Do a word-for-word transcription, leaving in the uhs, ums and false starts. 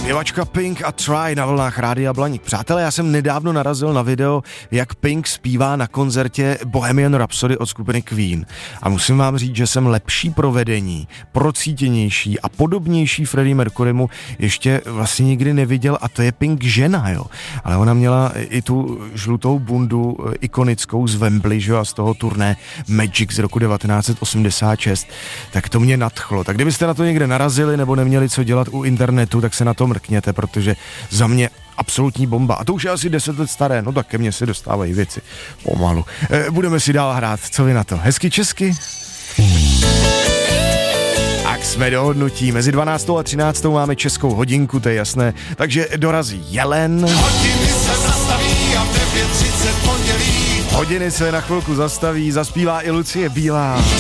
Zpěvačka Pink a Try na vlnách Rádia Blaník. Přátelé, já jsem nedávno narazil na video, jak Pink zpívá na koncertě Bohemian Rhapsody od skupiny Queen. A musím vám říct, že jsem lepší provedení, procítěnější a podobnější Freddie Mercurymu ještě vlastně nikdy neviděl, a to je Pink žena, jo. Ale ona měla i tu žlutou bundu ikonickou z Wembley, že jo, a z toho turné Magic z roku devatenáct set osmdesát šest. Tak to mě nadchlo. Tak kdybyste na to někde narazili nebo neměli co dělat u internetu, tak se na to mrkněte, protože za mě absolutní bomba. A to už je asi deset let staré, no tak ke mně se dostávají věci pomalu. E, budeme si dál hrát, co vy na to? Hezky česky? Tak jsme dohodnutí. Mezi dvanáctou a třináctou máme českou hodinku, to je jasné. Takže dorazí Jelen. Hodiny se zastaví a v devět třicet pondělí. Hodiny se na chvilku zastaví, zaspívá i Lucie Bílá.